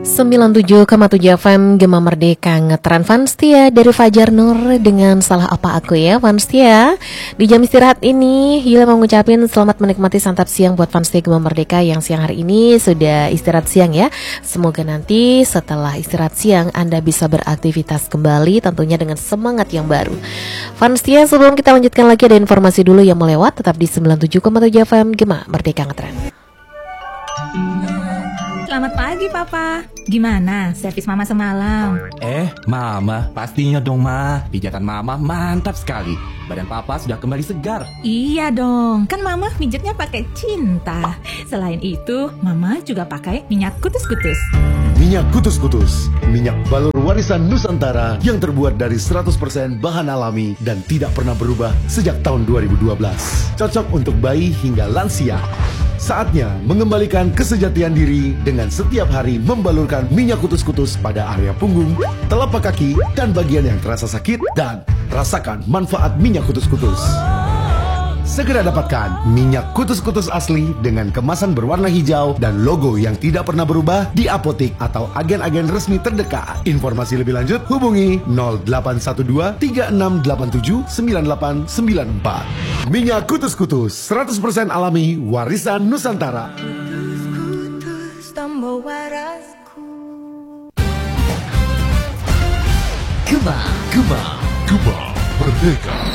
97,7 FM Gema Merdeka ngetren Vanstia dari Fajar Nur dengan Salah Apa Aku ya Vanstia. Di jam istirahat ini Hila mau ngucapin selamat menikmati santap siang buat Vanstia Gema Merdeka yang siang hari ini sudah istirahat siang ya. Semoga nanti setelah istirahat siang Anda bisa beraktivitas kembali tentunya dengan semangat yang baru. Vanstia, sebelum kita lanjutkan lagi ada informasi dulu yang melewat. Tetap di 97,7 FM Gema Merdeka ngetren. Selamat pagi Papa. Gimana servis Mama semalam? Mama, pastinya dong Ma. Pijatan Mama mantap sekali. Badan Papa sudah kembali segar. Iya dong, kan Mama pijatnya pakai cinta. Selain itu, Mama juga pakai minyak kutus-kutus. Minyak kutus-kutus, minyak balur warisan Nusantara yang terbuat dari 100% bahan alami dan tidak pernah berubah sejak tahun 2012. Cocok untuk bayi hingga lansia. Saatnya mengembalikan kesejatian diri dengan setiap hari membalurkan minyak kutus-kutus pada area punggung, telapak kaki, dan bagian yang terasa sakit, dan rasakan manfaat minyak kutus-kutus. Segera dapatkan minyak kutus-kutus asli dengan kemasan berwarna hijau dan logo yang tidak pernah berubah di apotik atau agen-agen resmi terdekat. Informasi lebih lanjut hubungi 0812 3687 9894. Minyak kutus-kutus 100% alami warisan Nusantara. Kutus-kutus tambah warasku. Gema Merdeka.